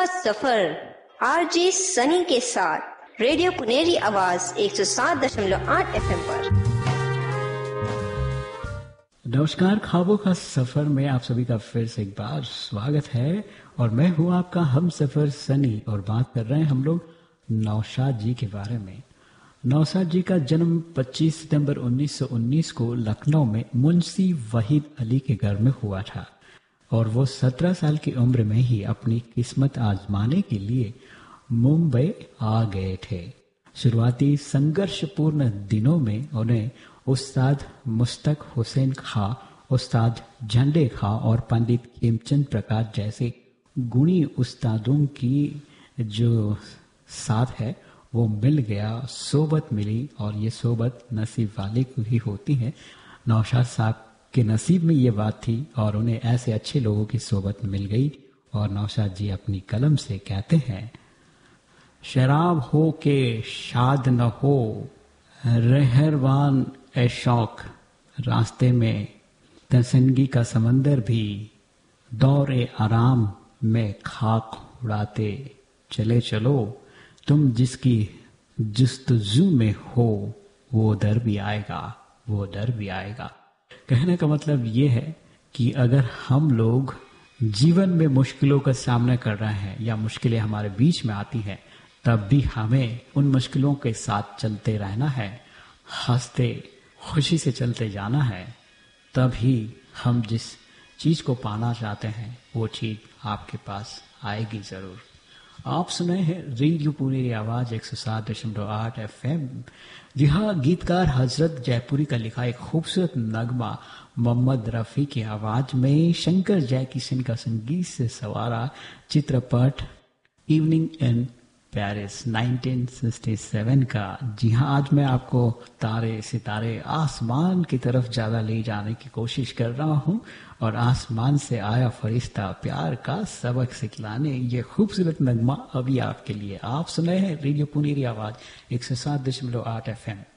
सफर RJ Sunny के साथ radio Puneri आवाज 107.8 FM पर। नमस्कार, ख्वाबों का सफर में आप सभी का फिर से एक बार स्वागत है और मैं हूं आपका हम सफर सनी और बात कर रहे हैं हम लोग नौशाद जी के बारे में। नौशाद जी का जन्म 25 सितंबर 1919 को लखनऊ में मुंशी वहीद अली के घर में हुआ था और वो 17 साल की उम्र में ही अपनी किस्मत आजमाने के लिए मुंबई आ गए थे। शुरुआती संघर्षपूर्ण दिनों में उन्हें उस्ताद मुश्तक हुसैन खां, उस्ताद झंडे खां और पंडित खेमचंद प्रकाश जैसे गुणी उस्तादों की जो साथ है वो मिल गया, सोबत मिली और ये सोबत नसीब वाले को ही होती है। नौशाद साहब के नसीब में ये बात थी और उन्हें ऐसे अच्छे लोगों की सोबत मिल गई और नौशाद जी अपनी कलम से कहते हैं, शराब हो के शाद न हो रहरवान ए शौक, रास्ते में तसंगी का समंदर भी दौरे आराम में खाक उड़ाते चले चलो, तुम जिसकी जुस्तजू में हो वो दर भी आएगा, वो दर भी आएगा। कहने का मतलब ये है कि अगर हम लोग जीवन में मुश्किलों का सामना कर रहे हैं या मुश्किलें हमारे बीच में आती हैं, तब भी हमें उन मुश्किलों के साथ चलते रहना है, हंसते खुशी से चलते जाना है, तभी हम जिस चीज को पाना चाहते हैं वो चीज आपके पास आएगी जरूर। आप सुने हैं रेडियो पुनेरी आवाज 107.8 FM। जी हाँ, गीतकार हजरत जयपुरी का लिखा एक खूबसूरत नगमा मोहम्मद रफी की आवाज में शंकर जयकिशन का संगीत से सवारा चित्रपट इवनिंग इन पेरिस 1967 का। जी हाँ, आज मैं आपको तारे सितारे आसमान की तरफ ज्यादा ले जाने की कोशिश कर रहा हूँ और आसमान से आया फरिश्ता प्यार का सबक सिखलाने, ये खूबसूरत नगमा अभी आपके लिए। आप सुन रहे हैं रेडियो पुनेरी आवाज 107.8 FM।